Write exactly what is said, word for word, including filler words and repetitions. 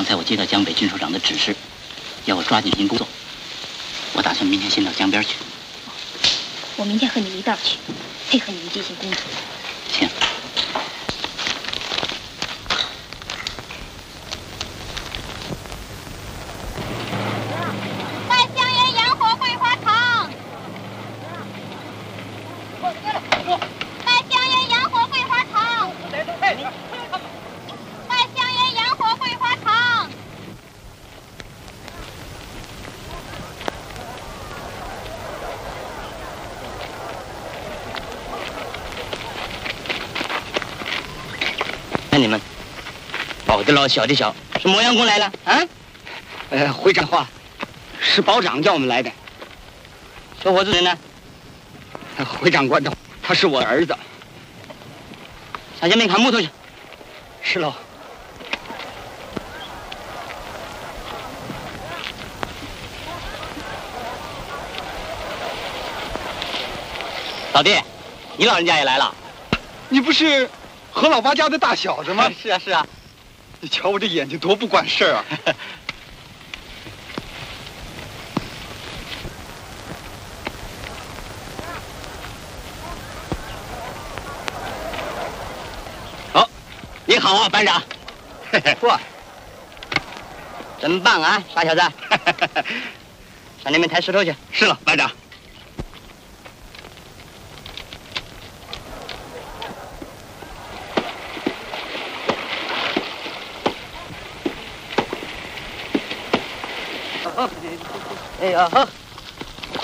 才我接到江北军首长的指示，要我抓紧进工作。我打算明天先到江边去。 我明天和你们一道去，配合你们进行工作。 行。 在香烟洋火桂花厂。在香烟洋火桂花厂。在香烟洋火桂花厂。 看你们，老的老，小的小，是磨洋工来了啊？ 呃，会长话，是保长叫我们来的。 小伙子人呢？ 会长官的，他是我儿子。 上前面砍木头去。 是喽。 老弟，你老人家也来了？ 你不是何老八家的大小子吗？ 是啊，是啊。 你瞧我这眼睛多不管事儿啊！ 哦，你好啊，班长。 嚯， 真棒啊，傻小子！上那边抬石头去。 是了，班长。 哎呀，好。